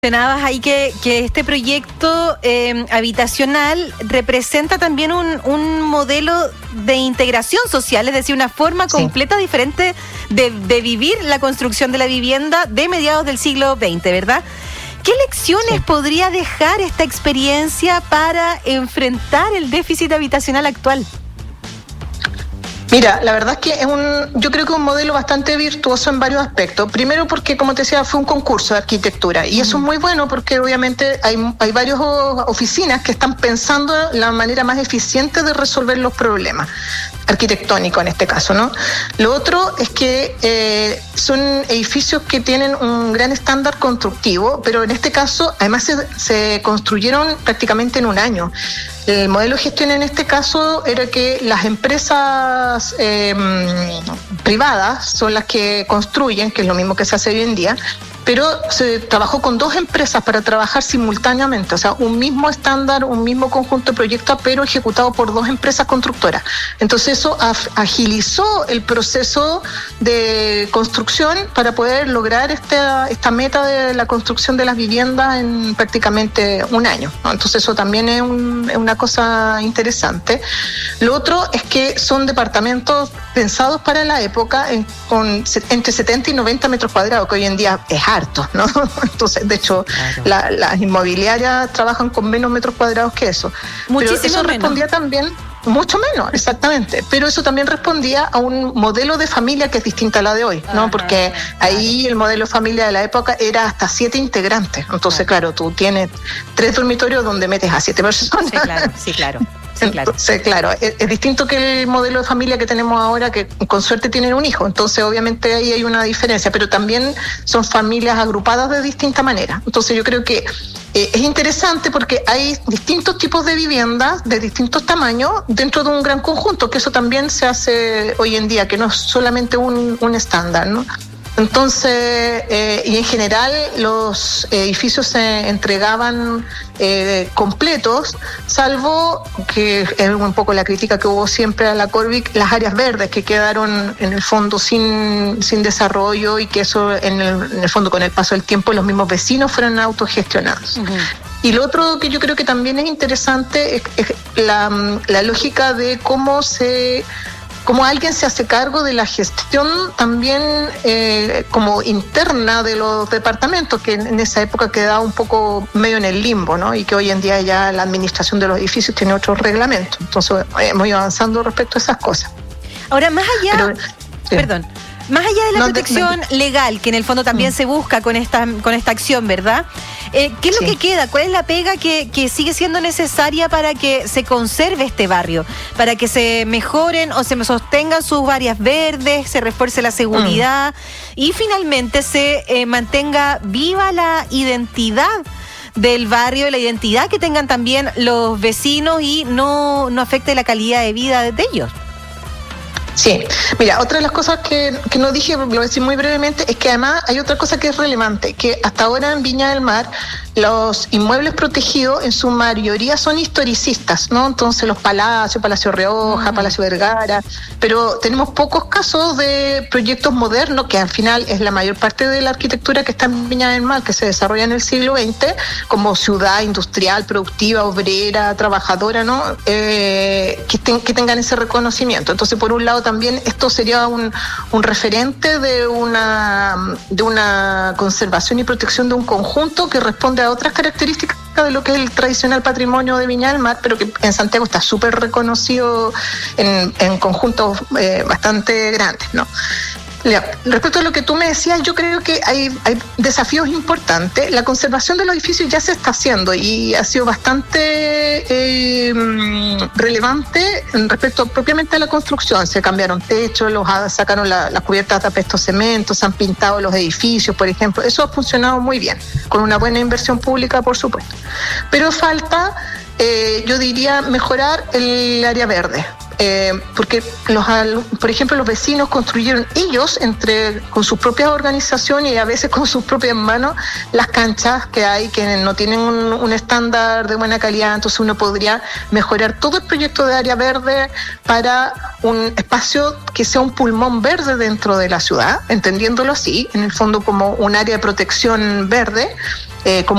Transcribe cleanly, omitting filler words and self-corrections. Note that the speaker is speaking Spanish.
Mencionabas ahí que este proyecto habitacional representa también un modelo de integración social, es decir, una forma completa diferente de vivir la construcción de la vivienda de mediados del siglo XX, ¿verdad? ¿Qué lecciones podría dejar esta experiencia para enfrentar el déficit habitacional actual? Mira, la verdad es que yo creo que es un modelo bastante virtuoso en varios aspectos. Primero porque, como te decía, fue un concurso de arquitectura y eso es muy bueno porque obviamente hay varias oficinas que están pensando la manera más eficiente de resolver los problemas arquitectónicos en este caso, ¿no? Lo otro es que son edificios que tienen un gran estándar constructivo, pero en este caso además se construyeron prácticamente en un año. El modelo de gestión en este caso era que las empresas privadas son las que construyen, que es lo mismo que se hace hoy en día, pero se trabajó con dos empresas para trabajar simultáneamente, o sea, un mismo estándar, un mismo conjunto de proyectos, pero ejecutado por dos empresas constructoras. Entonces eso agilizó el proceso de construcción para poder lograr esta meta de la construcción de las viviendas en prácticamente un año, ¿no? Entonces eso también es una cosa interesante. Lo otro es que son departamentos pensados para la época con entre 70 y 90 metros cuadrados, que hoy en día es harto, ¿no? Entonces, de hecho, las inmobiliarias trabajan con menos metros cuadrados que eso. Muchísimo pero eso respondía menos. También, mucho menos, exactamente. Pero eso también respondía a un modelo de familia que es distinta a la de hoy, ¿no? Porque ahí el modelo de familia de la época era hasta 7 integrantes. Entonces, claro, tú tienes 3 dormitorios donde metes a 7 personas. Sí, claro. Entonces, claro, es distinto que el modelo de familia que tenemos ahora, que con suerte tienen un hijo. Entonces, obviamente ahí hay una diferencia, pero también son familias agrupadas de distinta manera. Entonces, yo creo que es interesante porque hay distintos tipos de viviendas de distintos tamaños dentro de un gran conjunto, que eso también se hace hoy en día, que no es solamente un estándar, ¿no? Entonces, y en general los edificios se entregaban completos, salvo que es un poco la crítica que hubo siempre a la Corvic, las áreas verdes que quedaron en el fondo sin desarrollo y que eso en el fondo con el paso del tiempo los mismos vecinos fueron autogestionados. Y lo otro que yo creo que también es interesante es la lógica de cómo alguien se hace cargo de la gestión también como interna de los departamentos, que en esa época quedaba un poco medio en el limbo, ¿no? Y que hoy en día ya la administración de los edificios tiene otros reglamentos. Entonces hemos ido avanzando respecto a esas cosas. Ahora, más allá de la protección legal, que en el fondo también se busca con esta acción, ¿verdad? ¿Qué es lo que queda? ¿Cuál es la pega que sigue siendo necesaria para que se conserve este barrio? Para que se mejoren o se sostengan sus áreas verdes, se refuerce la seguridad y finalmente se mantenga viva la identidad del barrio, la identidad que tengan también los vecinos y no afecte la calidad de vida de ellos? Sí, mira, otra de las cosas que no dije, lo voy a decir muy brevemente, es que además hay otra cosa que es relevante, que hasta ahora en Viña del Mar los inmuebles protegidos en su mayoría son historicistas, ¿no? Entonces los palacios, Palacio Rioja, Palacio Vergara, pero tenemos pocos casos de proyectos modernos, que al final es la mayor parte de la arquitectura que está en Viña del Mar, que se desarrolla en el siglo XX, como ciudad industrial, productiva, obrera, trabajadora, ¿no? Que tengan ese reconocimiento. Entonces, por un lado, también esto sería un referente de una conservación y protección de un conjunto que responde a otras características de lo que es el tradicional patrimonio de Viña del Mar, pero que en Santiago está súper reconocido en conjuntos bastante grandes, ¿no? Respecto a lo que tú me decías, yo creo que hay desafíos importantes. La conservación de los edificios ya se está haciendo y ha sido bastante relevante respecto propiamente a la construcción. Se cambiaron techos, sacaron las cubiertas de apesto cemento, se han pintado los edificios, por ejemplo. Eso ha funcionado muy bien, con una buena inversión pública, por supuesto. Pero falta, yo diría, mejorar el área verde. Porque por ejemplo los vecinos construyeron ellos con sus propias organizaciones y a veces con sus propias manos las canchas que hay que no tienen un estándar de buena calidad. Entonces uno podría mejorar todo el proyecto de área verde para un espacio que sea un pulmón verde dentro de la ciudad, entendiéndolo así, en el fondo como un área de protección verde, como